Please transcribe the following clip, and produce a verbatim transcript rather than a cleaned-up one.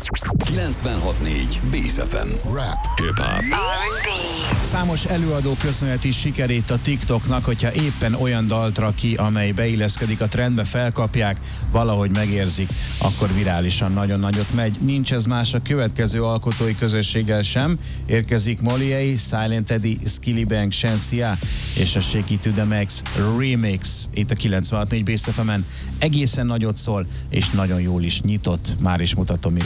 kilencvenhat négy Bész ef em. Rap, hip-hop. Számos előadó köszönheti sikerét a TikToknak, hogyha éppen olyan dalt rak ki, amely beilleszkedik a trendbe, felkapják, valahogy megérzik, akkor virálisan nagyon nagyot megy. Nincs ez más a következő alkotói közösséggel sem. Érkezik Molly A, Silent Eddie, Skillibeng, Shensia és a Shake It to the Max Remix. Itt a kilencvenhat négy Bész ef emen egészen nagyot szól, és nagyon jól is nyitott. Már is mutatom,